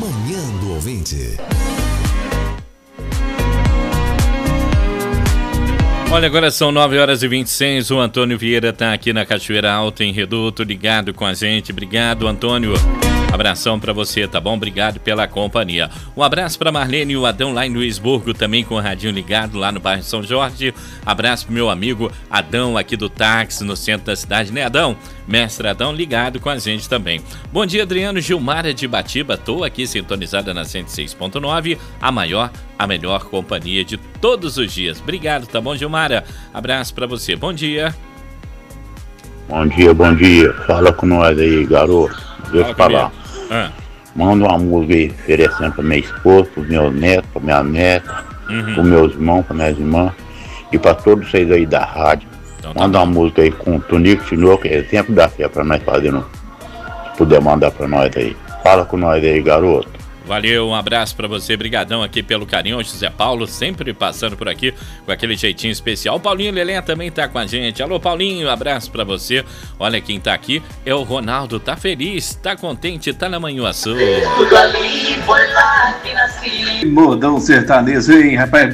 Manhã do Ouvinte. Olha, agora são 9h26, o Antônio Vieira está aqui na Cachoeira Alta, em Reduto, ligado com a gente. Obrigado, Antônio. Abração para você, tá bom? Obrigado pela companhia. Um abraço para Marlene e o Adão lá em Luisburgo, também com o radinho ligado lá no bairro São Jorge. Abraço pro meu amigo Adão aqui do táxi no centro da cidade, né, Adão? Mestre Adão ligado com a gente também. Bom dia, Adriano. Gilmara de Batiba, tô aqui sintonizada na 106.9, a melhor companhia de todos os dias. Obrigado, tá bom, Gilmara? Abraço pra você. Bom dia. Bom dia. Fala com nós aí, garoto. Deixa eu falar. Manda uma música aí oferecendo pra minha esposa, pros meus netos, pra minha neta, pros meus irmãos, pra minhas irmãs e pra todos vocês aí da rádio. Então, manda uma música aí com o Tonico Tinoco, que é exemplo da fé pra nós fazendo. Se puder mandar pra nós aí. Fala com nós aí, garoto. Valeu, um abraço pra você, brigadão aqui pelo carinho, José Paulo, sempre passando por aqui com aquele jeitinho especial. O Paulinho Lelé também tá com a gente. Alô, Paulinho, abraço pra você. Olha quem tá aqui, é o Ronaldo, tá feliz, tá contente, tá na Manhuaçu. Modão sertanejo, hein, rapaz?